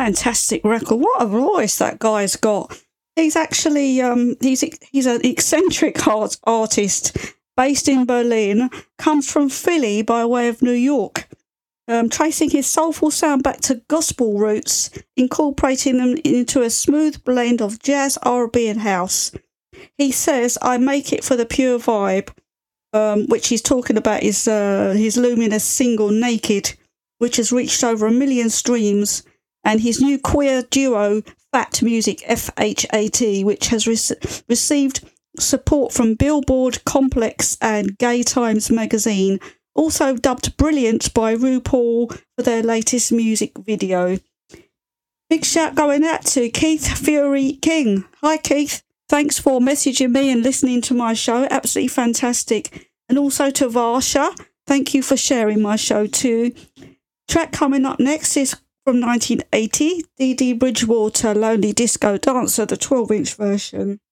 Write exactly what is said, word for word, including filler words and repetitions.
fantastic record. What a voice that guy's got. He's actually um, he's he's an eccentric art artist based in Berlin, comes from Philly by way of New York, um, tracing his soulful sound back to gospel roots, incorporating them into a smooth blend of jazz, R and B and house. He says, I make it for the pure vibe, um, which he's talking about is uh, his luminous single Naked, which has reached over a million streams, and his new queer duo, Fat Music, F H A T, which has re- received support from Billboard, Complex and Gay Times magazine, also dubbed brilliant by RuPaul for their latest music video. Big shout going out to Keith Fury King. Hi Keith, thanks for messaging me and listening to my show, absolutely fantastic. And also to Varsha, thank you for sharing my show too. Track coming up next is from nineteen eighty, Dee Dee Bridgewater, Lonely Disco Dancer, the twelve inch version.